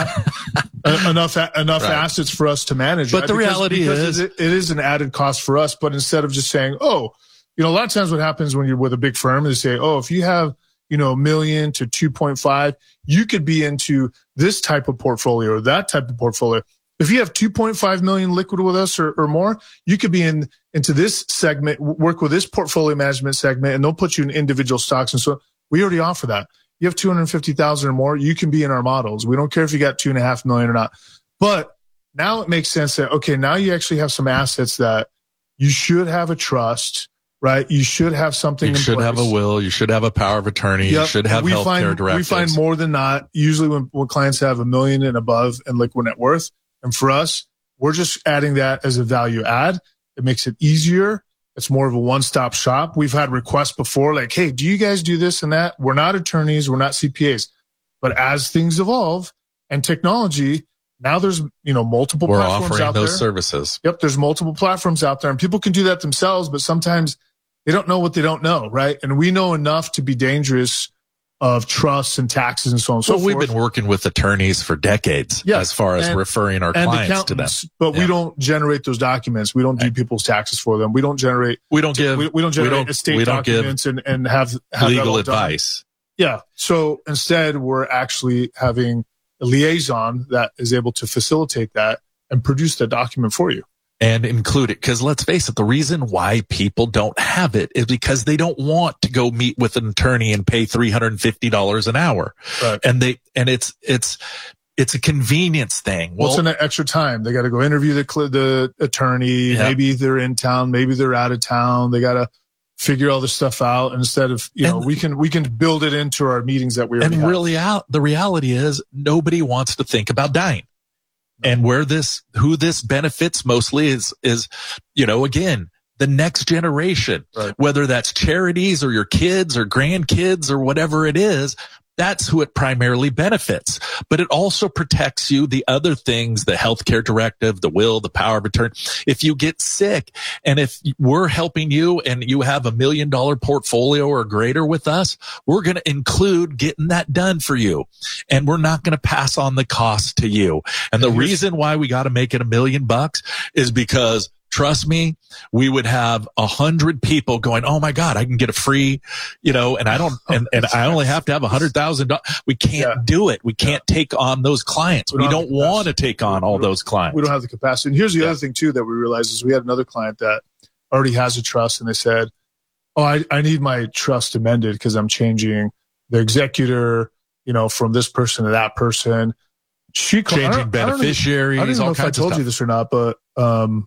a, enough, enough right. assets for us to manage. But right? the because, reality because is it, it is an added cost for us. But instead of just saying, oh, you know, a lot of times what happens when you're with a big firm is say, oh, if you have, you know, a million to two point five, you could be into this type of portfolio or that type of portfolio. If you have two point five million liquid with us or, or more, you could be in into this segment, work with this portfolio management segment, and they'll put you in individual stocks. And so we already offer that. You have two hundred fifty thousand or more, you can be in our models. We don't care if you got two and a half million or not. But now it makes sense that, okay, now you actually have some assets that you should have a trust, right? You should have something You in should place. have a will. You should have a power of attorney. Yep. You should have we healthcare find, directives. We find more than not, usually when, when clients have a million and above in liquid net worth. And for us, we're just adding that as a value add. It makes it easier. It's more of a one-stop shop. We've had requests before like, hey, do you guys do this and that? We're not attorneys. We're not C P As. But as things evolve and technology, now there's, you know, multiple we're platforms offering out those there. services. Yep. There's multiple platforms out there and people can do that themselves, but sometimes they don't know what they don't know. Right. And we know enough to be dangerous of trusts and taxes and so on and so well, forth. We've been working with attorneys for decades yeah. as far as and, referring our clients to them. But yeah. we don't generate those documents. We don't do people's taxes for them. We don't generate. We don't give. We, we don't generate we don't, estate we don't documents and, and have, have legal that all done. advice. Yeah. So instead, we're actually having a liaison that is able to facilitate that and produce that document for you. And include it. Because let's face it, the reason why people don't have it is because they don't want to go meet with an attorney and pay three hundred fifty dollars an hour. Right. And they, and it's, it's, it's a convenience thing. What's well, in that extra time? They got to go interview the, the attorney. Yeah. Maybe they're in town. Maybe they're out of town. They got to figure all this stuff out. And instead of, you know, and, we can, we can build it into our meetings that we already and have. really out, the reality is nobody wants to think about dying. And where this, who this benefits mostly is, is, you know, again, the next generation, right. whether that's charities or your kids or grandkids or whatever it is, that's who it primarily benefits. But it also protects you, the other things, the healthcare directive, the will, the power of attorney. If you get sick and if we're helping you and you have a million dollar portfolio or greater with us, we're going to include getting that done for you. And we're not going to pass on the cost to you. And the reason why we got to make it a million bucks is because trust me, we would have a hundred people going, oh my God, I can get a free, you know, and I don't, and, and I only have to have a hundred thousand dollars. We can't yeah. do it. We can't yeah. take on those clients. We don't, we don't want to take on all those clients. We don't have the capacity. And here's the yeah. other thing too that we realized is we had another client that already has a trust and they said, oh, I, I need my trust amended because I'm changing the executor, you know, from this person to that person. She changing I don't, beneficiaries. I don't, I don't know all if I kinds told of you stuff. this or not, but, um,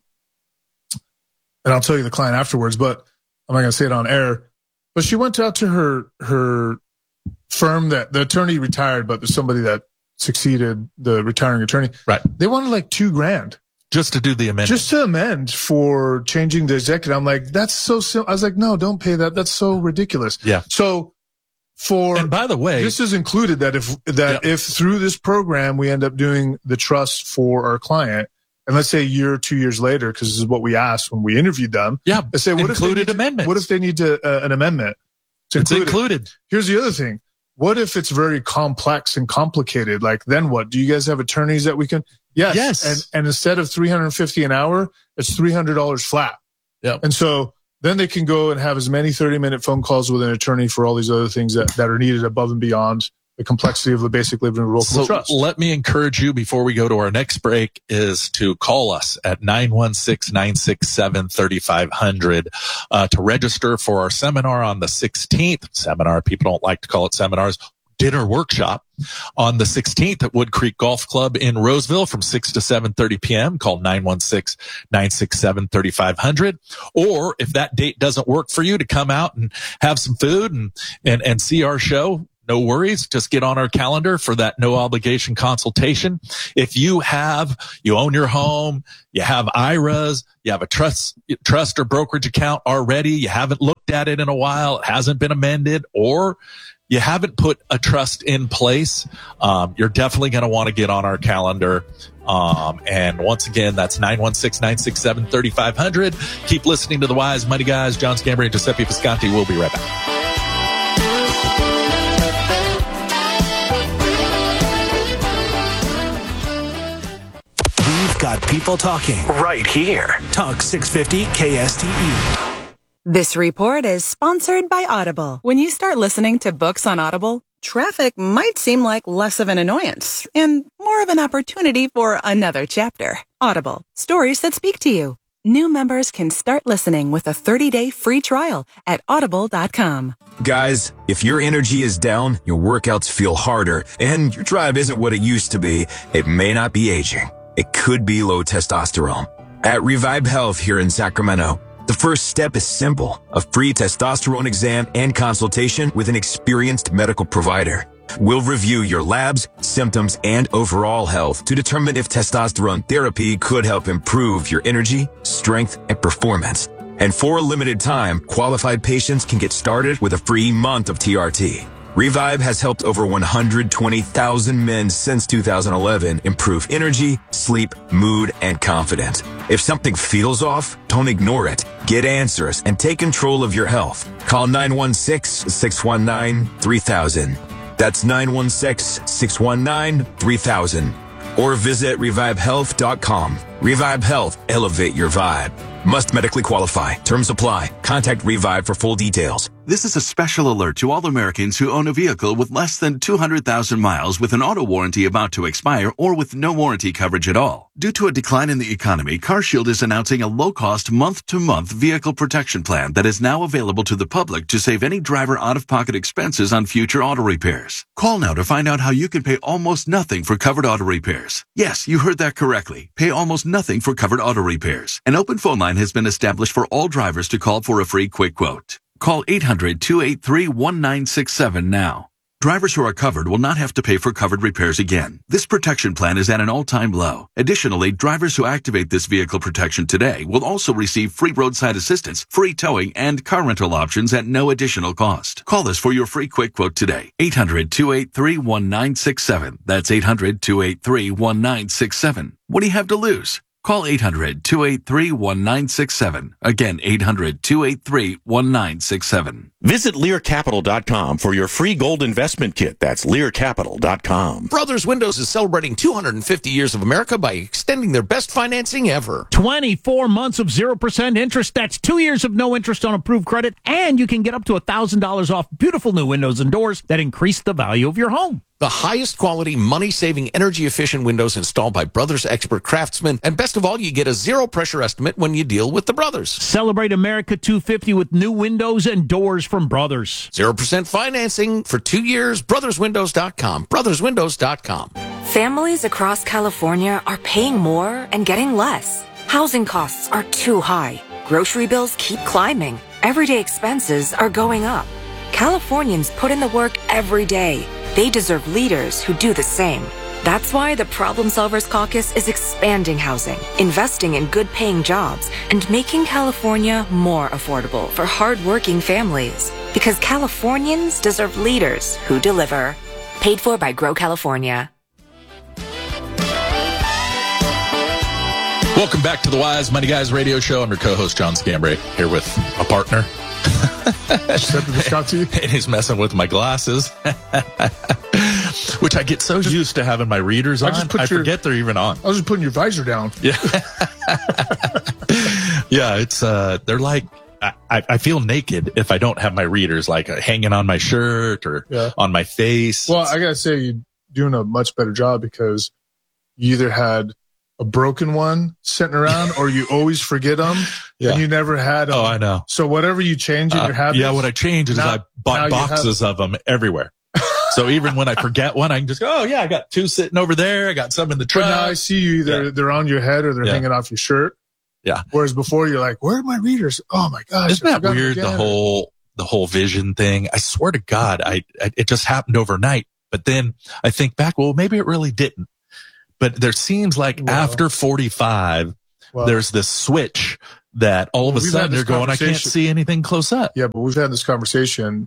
and I'll tell you the client afterwards, but I'm not going to say it on air. But she went out to her her firm that the attorney retired, but there's somebody that succeeded the retiring attorney. Right. They wanted like two grand just to do the amendment, just to amend for changing the executive. I'm like, that's so simple. I was like, no, don't pay that. That's so ridiculous. Yeah. So for and by the way, this is included that if that yeah. if through this program we end up doing the trust for our client. And let's say a year or two years later, because this is what we asked when we interviewed them. Yeah, let's say what included if they need amendments. To, what if they need to uh, an amendment? To it's include included. It? Here's the other thing. What if it's very complex and complicated? Like then what? Do you guys have attorneys that we can? Yes. Yes. And and instead of three hundred fifty an hour, it's three hundred dollars flat. Yeah. And so then they can go and have as many thirty-minute phone calls with an attorney for all these other things that, that are needed above and beyond the complexity of the basic living revocable so trust. Let me encourage you before we go to our next break is to call us at nine one six, nine six seven, three five zero zero uh, to register for our seminar on the sixteenth. Seminar, people don't like to call it seminars. Dinner workshop on the sixteenth at Wood Creek Golf Club in Roseville from six to seven thirty p.m. Call nine one six, nine six seven, three five zero zero. Or if that date doesn't work for you to come out and have some food and, and, and see our show, no worries. Just get on our calendar for that no obligation consultation. If you have, you own your home, you have I R As, you have a trust, trust or brokerage account already, you haven't looked at it in a while, it hasn't been amended, or you haven't put a trust in place, um, you're definitely going to want to get on our calendar. Um, and once again, that's nine one six, nine six seven, three five zero zero. Keep listening to the Wise Money Guys. John Scambray and Giuseppe Visconti. We'll be right back. We've got people talking right here. Talk six fifty K S T E. This report is sponsored by Audible. When you start listening to books on Audible, traffic might seem like less of an annoyance and more of an opportunity for another chapter. Audible, stories that speak to you. New members can start listening with a thirty-day free trial at audible dot com. Guys, if your energy is down, your workouts feel harder, and your drive isn't what it used to be, it may not be aging. It could be low testosterone. At Revive Health here in Sacramento, the first step is simple, a free testosterone exam and consultation with an experienced medical provider. We'll review your labs, symptoms, and overall health to determine if testosterone therapy could help improve your energy, strength, and performance. And for a limited time, qualified patients can get started with a free month of T R T. Revive has helped over one hundred twenty thousand men since two thousand eleven improve energy, sleep, mood, and confidence. If something feels off, don't ignore it. Get answers and take control of your health. Call nine one six, six one nine, three thousand. That's nine one six, six one nine, three thousand. Or visit revive health dot com. Revive Health, elevate your vibe. Must medically qualify. Terms apply. Contact Revive for full details. This is a special alert to all Americans who own a vehicle with less than two hundred thousand miles with an auto warranty about to expire or with no warranty coverage at all. Due to a decline in the economy, CarShield is announcing a low-cost month-to-month vehicle protection plan that is now available to the public to save any driver out-of-pocket expenses on future auto repairs. Call now to find out how you can pay almost nothing for covered auto repairs. Yes, you heard that correctly. Pay almost nothing for covered auto repairs. An open phone line has been established for all drivers to call for a free quick quote. Call eight hundred, two eight three, one nine six seven now. Drivers who are covered will not have to pay for covered repairs again. This protection plan is at an all-time low. Additionally, drivers who activate this vehicle protection today will also receive free roadside assistance, free towing, and car rental options at no additional cost. Call us for your free quick quote today. eight hundred, two eight three, one nine six seven. That's eight hundred, two eight three, one nine six seven. What do you have to lose? Call eight hundred, two eight three, one nine six seven. Again, eight hundred, two eight three, one nine six seven. Visit Lear Capital dot com for your free gold investment kit. That's Lear Capital dot com. Brothers Windows is celebrating two hundred fifty years of America by extending their best financing ever. twenty-four months of zero percent interest. That's two years of no interest on approved credit. And you can get up to one thousand dollars off beautiful new windows and doors that increase the value of your home. The highest quality, money-saving, energy-efficient windows installed by Brothers expert craftsmen. And best of all, you get a zero-pressure estimate when you deal with the Brothers. Celebrate America two fifty with new windows and doors from Brothers. zero percent financing for two years. brothers windows dot com. brothers windows dot com. Families across California are paying more and getting less. Housing costs are too high. Grocery bills keep climbing. Everyday expenses are going up. Californians put in the work every day. They deserve leaders who do the same. That's why the Problem Solvers Caucus is expanding housing, investing in good-paying jobs, and making California more affordable for hard-working families. Because Californians deserve leaders who deliver. Paid for by Grow California. Welcome back to the Wise Money Guys radio show. I'm your co-host, John Scambray, here with a partner. And he's messing with my glasses, which I get so used to having my readers on. I, just put I your, forget they're even on. I was just putting your visor down. Yeah. Yeah, it's uh, they're like, I, I feel naked if I don't have my readers like uh, hanging on my shirt or Yeah. on my face. Well, I gotta say, you're doing a much better job because you either had a broken one sitting around or you always forget them Yeah. and you never had them. Oh, I know. So whatever you change in Uh, your habits. yeah, what I changed is now- I now bought you boxes of them everywhere. So even when I forget one, I can just go, oh, yeah, I got two sitting over there. I got some in the But truck. now I see you either they're on your head or they're Yeah. hanging off your shirt. Yeah. Whereas before you're like, where are my readers? Oh my gosh. Isn't I that forgot them weird? The again. whole, the whole vision thing. I swear to God, I, I, it just happened overnight. But then I think back, well, maybe it really didn't. But there seems like Well. after forty-five, Well. there's this switch that all of a We've had sudden this they're going, I can't conversation. see anything close up. Yeah, but we've had this conversation,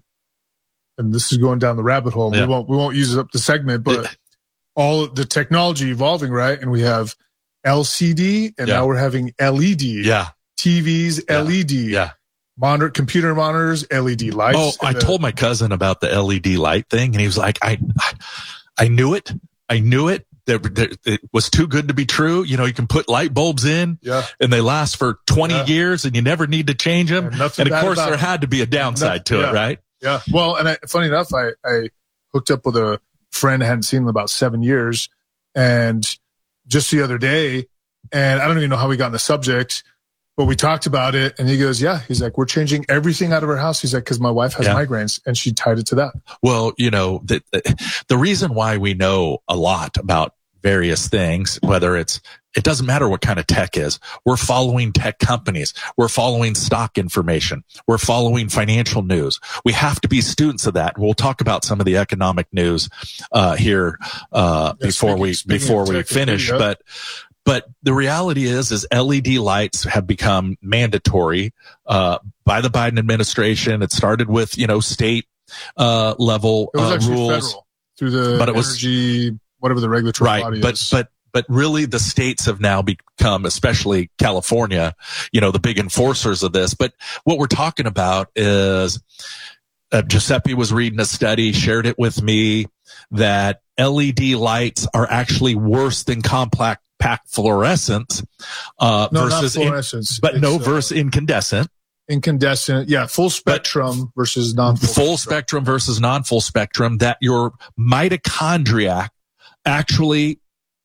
and this is going down the rabbit hole. Yeah. We won't we won't use up the segment, but all of the technology evolving, right? And we have L C D, and Yeah. now we're having L E D. Yeah. T Vs, L E D. Yeah. Monitor, computer monitors, L E D lights. Oh, I and the- told my cousin about the L E D light thing, and he was like, I, I, I knew it. I knew it. There, there, it was too good to be true. You know, you can put light bulbs in Yeah. and they last for twenty Yeah. years and you never need to change them. And nothing And of bad course about there it. had to be a downside to Yeah. it, right? Yeah. Well, and I, funny enough, I, I hooked up with a friend I hadn't seen in about seven years. And just the other day, and I don't even know how we got on the subject, but we talked about it. And he goes, yeah, he's like, we're changing everything out of our house. He's like, because my wife has Yeah. migraines, and she tied it to that. Well, you know, the, the reason why we know a lot about various things, whether it's, it doesn't matter what kind of tech is. We're following tech companies. We're following stock information. We're following financial news. We have to be students of that. We'll talk about some of the economic news, uh, here, uh, Yeah, before speaking- we, speaking before of we tech, finish. yeah. But, but the reality is, is L E D lights have become mandatory, uh, by the Biden administration. It started with, you know, state, uh, level, It was uh, actually rules. federal through the But it was- energy, whatever the regulatory Right. body But, is. but, but really the states have now become, especially California, you know, the big enforcers of this. But what we're talking about is, uh, Giuseppe was reading a study, shared it with me, that L E D lights are actually worse than compact pack fluorescents, uh, No, not versus, in- fluorescents. but no, It's, uh, versus incandescent. incandescent. Yeah. Full spectrum versus non-full Full spectrum versus non-full spectrum, that your mitochondria actually,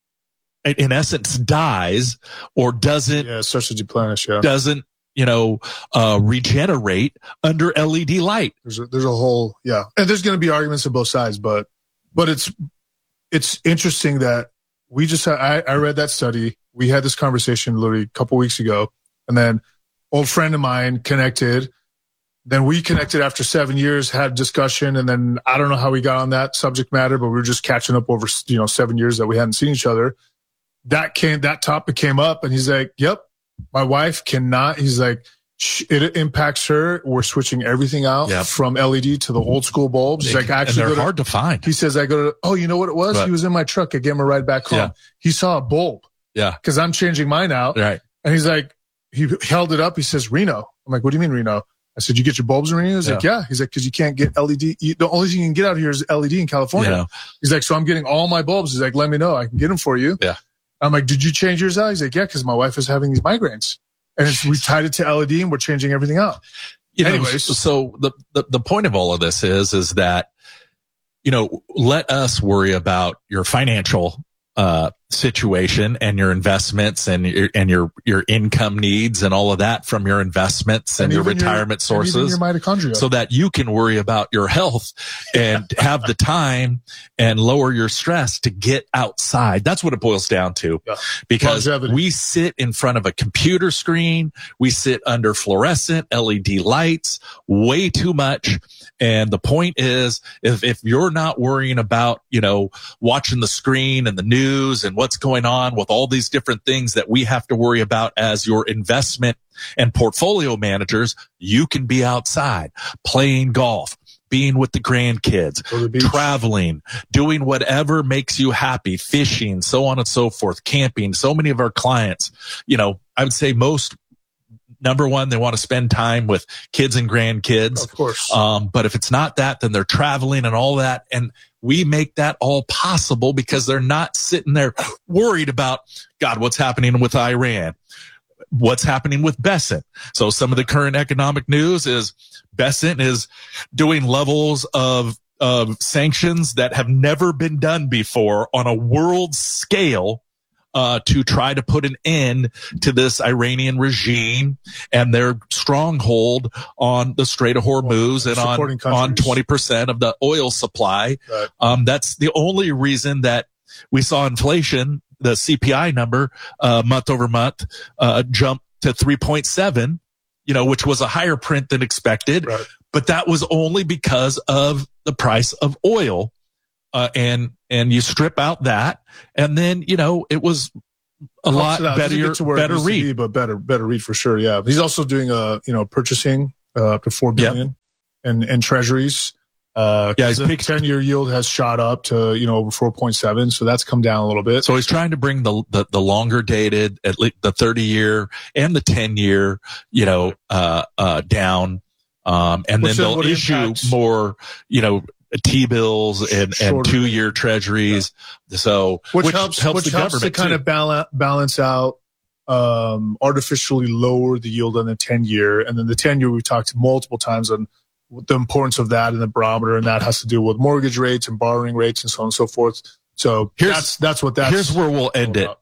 in in essence, dies or doesn't, Yeah. It starts to deplenish. Yeah. doesn't, you know, uh, regenerate under L E D light. There's a, there's a whole, yeah. And there's going to be arguments on both sides, but, but it's, it's interesting that we just, had, I, I read that study. We had this conversation literally a couple weeks ago, and then old friend of mine connected. Then we connected after seven years, had discussion. And then I don't know how we got on that subject matter, but we were just catching up over, you know, seven years that we hadn't seen each other. That came, that topic came up, and he's like, yep, my wife cannot, he's like, sh- it impacts her. We're switching everything out Yep. from L E D to the old school bulbs. He's like, I And actually they're go to- hard to find. He says, I go to, oh, you know what it was? What? He was in my truck. I gave him a ride back home. Yeah. He saw a bulb Yeah. because I'm changing mine out. Right. And he's like, he held it up. He says, Reno. I'm like, what do you mean, Reno? I said, you get your bulbs in Reno? He's like, yeah. He's like, because you can't get L E D. You, the only thing you can get out here is L E D in California. Yeah. He's like, so I'm getting all my bulbs. He's like, let me know. I can get them for you. Yeah. I'm like, did you change yours out? He's like, yeah, because my wife is having these migraines. And it's, we tied it to L E D and we're changing everything out. You know, Anyways. so the, the, the point of all of this is, is that, you know, let us worry about your financial, uh, situation and your investments and your, and your, your income needs and all of that from your investments and, And your even your- retirement and even sources, your mitochondria. so that you can worry about your health and have the time and lower your stress to get outside. That's what it boils down to. Yeah. Because Longevity. we sit in front of a computer screen. We sit under fluorescent L E D lights way too much. And the point is, if, if you're not worrying about, you know, watching the screen and the news and what's going on with all these different things that we have to worry about as your investment and portfolio managers, you can be outside playing golf, being with the grandkids, Go to the beach. traveling, doing whatever makes you happy, fishing, so on and so forth, camping. So many of our clients, you know, I would say most, number one, they want to spend time with kids and grandkids. Of course. Um, but if it's not that, then they're traveling and all that. And we make that all possible because they're not sitting there worried about, God, what's happening with Iran? what's happening with Bessent. So some of the current economic news is Bessent is doing levels of of sanctions that have never been done before on a world scale uh, to try to put an end to this Iranian regime and their stronghold on the Strait of Hormuz and on, on twenty percent of the oil supply. Right. Um, that's the only reason that we saw inflation, the C P I number, uh, month over month, uh, jump to three point seven, you know, which was a higher print than expected. Right. But that was only because of the price of oil. Uh, and, and you strip out that, and then, you know, it was a lot better, better read, be, but better, better read for sure. Yeah. He's also doing a, you know, purchasing, uh, up to four billion yep. and, and treasuries. Uh, yeah, his ten year yield has shot up to, you know, over four point seven. So that's come down a little bit. So he's trying to bring the, the, the longer dated, at least the thirty year and the ten year, you know, uh, uh, down. Um, and Which then they'll issue impacts, more, you know, T-bills and, and two year treasuries. Yeah. So, which, which helps, helps, which the helps to kind too. of balance, balance out, um, artificially lower the yield on the ten year. And then the ten year, we've talked multiple times on the importance of that in the barometer, and that has to do with mortgage rates and borrowing rates and so on and so forth. So here's, that's, that's what that's. Here's where we'll end it.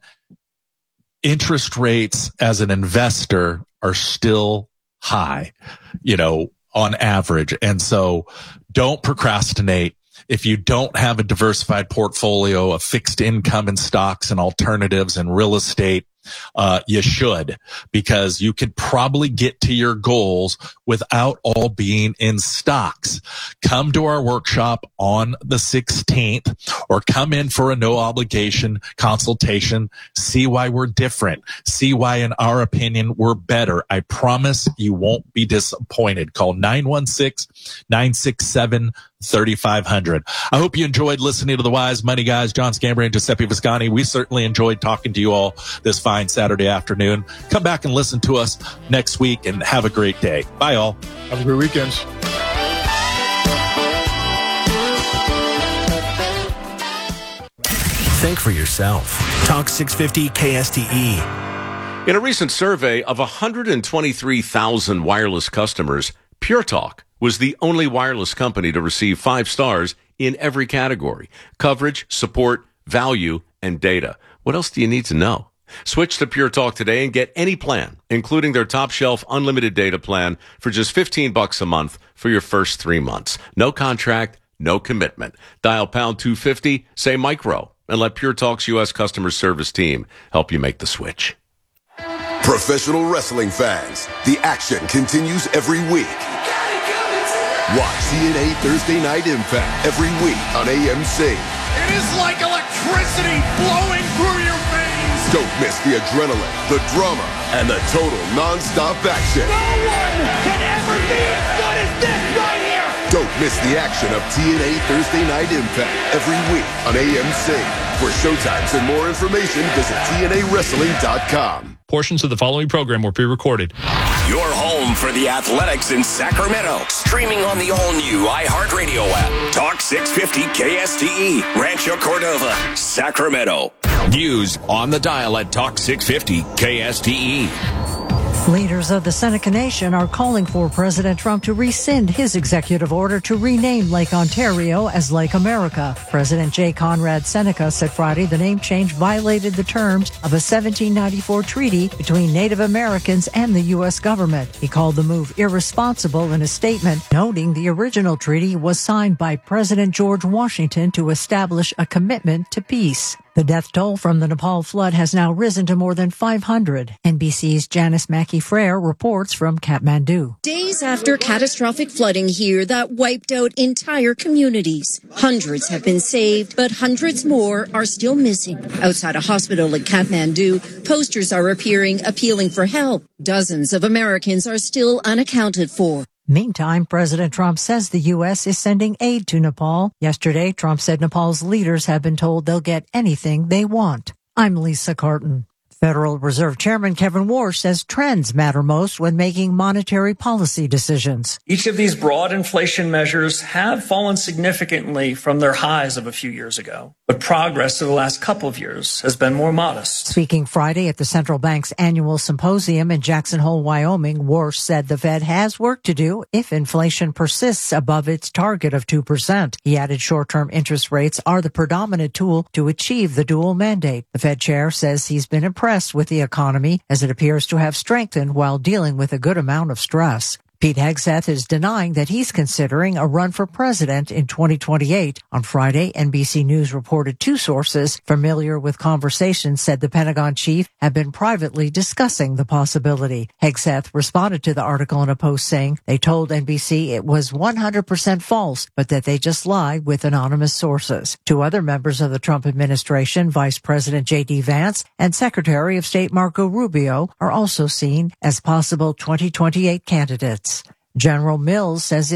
Interest rates as an investor are still high, you know, on average. And so don't procrastinate. If you don't have a diversified portfolio of fixed income and stocks and alternatives and real estate, uh, you should, because you could probably get to your goals without all being in stocks. Come to our workshop on the sixteenth or come in for a no obligation consultation. See why we're different. See why, in our opinion, we're better. I promise you won't be disappointed. Call nine one six, nine six seven, three five zero zero. I hope you enjoyed listening to the Wise Money Guys, John Scambray and Giuseppe Viscani. We certainly enjoyed talking to you all this fine Saturday afternoon. Come back and listen to us next week and have a great day. Bye, all. Have a great weekend. Think for yourself. Talk six fifty K S T E. In a recent survey of one hundred twenty-three thousand wireless customers, Pure Talk was the only wireless company to receive five stars in every category: coverage, support, value, and data. What else do you need to know? Switch to Pure Talk today and get any plan, including their top shelf unlimited data plan, for just fifteen bucks a month for your first three months. No contract, no commitment. Dial pound two fifty, say micro, and let Pure Talk's U S customer service team help you make the switch. Professional wrestling fans, the action continues every week. Watch T N A Thursday Night Impact every week on A M C. It is like electricity blowing through your veins. Don't miss the adrenaline, the drama, and the total non-stop action. No one can ever be as good as this right here. Don't miss the action of T N A Thursday Night Impact every week on A M C. For showtimes and more information, visit T N A wrestling dot com. Portions of the following program were pre-recorded. Your home for the Athletics in Sacramento. Streaming on the all-new iHeartRadio app. Talk six fifty K S T E. Rancho Cordova, Sacramento. News on the dial at Talk six fifty K S T E. Leaders of the Seneca Nation are calling for President Trump to rescind his executive order to rename Lake Ontario as Lake America. President J. Conrad Seneca said Friday the name change violated the terms of a seventeen ninety-four treaty between Native Americans and the U S government. He called the move irresponsible in a statement, noting the original treaty was signed by President George Washington to establish a commitment to peace. The death toll from the Nepal flood has now risen to more than five hundred. N B C's Janice Mackey-Frere reports from Kathmandu. Days after catastrophic flooding here that wiped out entire communities. Hundreds have been saved, but hundreds more are still missing. Outside a hospital in Kathmandu, posters are appearing appealing for help. Dozens of Americans are still unaccounted for. Meantime, President Trump says the U S is sending aid to Nepal. Yesterday, Trump said Nepal's leaders have been told they'll get anything they want. I'm Lisa Carton. Federal Reserve Chairman Kevin Warsh says trends matter most when making monetary policy decisions. Each of these broad inflation measures have fallen significantly from their highs of a few years ago, but progress in the last couple of years has been more modest. Speaking Friday at the central bank's annual symposium in Jackson Hole, Wyoming, Warsh said the Fed has work to do if inflation persists above its target of two percent. He added short-term interest rates are the predominant tool to achieve the dual mandate. The Fed chair says he's been impressed with the economy as it appears to have strengthened while dealing with a good amount of stress. Pete Hegseth is denying that he's considering a run for president in twenty twenty-eight. On Friday, N B C News reported two sources familiar with conversations said the Pentagon chief had been privately discussing the possibility. Hegseth responded to the article in a post saying they told N B C it was one hundred percent false, but that they just lied with anonymous sources. Two other members of the Trump administration, Vice President J D Vance and Secretary of State Marco Rubio, are also seen as possible twenty twenty-eight candidates. General Mills says